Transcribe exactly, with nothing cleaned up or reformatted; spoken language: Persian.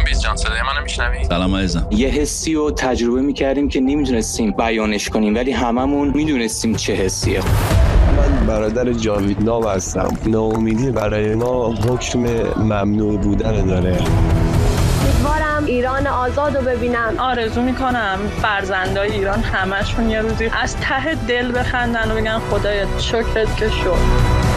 جاوید جان صدای منو میشنوی؟ سلام عزیزم. یه حسی رو تجربه میکردیم که نمیدونستیم بیانش کنیم، ولی هممون میدونستیم چه حسیه. من برادر جاوید نام هستم. ناامیدی برای ما حکم ممنوع بودن داره. امیدوارم ایران آزاد رو ببینم. آرزو میکنم فرزندای ایران همشون یه روزی از ته دل بخندن و بگن خدایا شکرت که شد.